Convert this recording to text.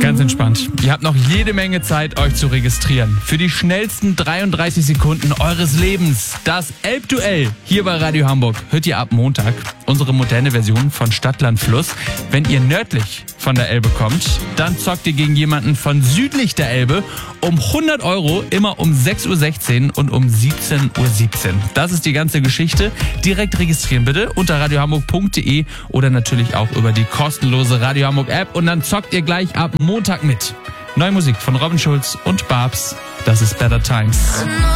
Ganz entspannt. Ihr habt noch jede Menge Zeit, euch zu registrieren. Für die schnellsten 33 Sekunden eures Lebens. Das Elbduell hier bei Radio Hamburg hört ihr ab Montag. Unsere moderne Version von Stadt, Land, Fluss. Wenn ihr nördlich von der Elbe kommt, dann zockt ihr gegen jemanden von südlich der Elbe um 100 Euro, immer um 6.16 Uhr und um 17.17 Uhr. Das ist die ganze Geschichte. Direkt registrieren bitte unter radiohamburg.de oder natürlich auch über die kostenlose Radio Hamburg App und dann zockt ihr gleich ab Montag mit. Neue Musik von Robin Schulz und Babs. Das ist Better Times.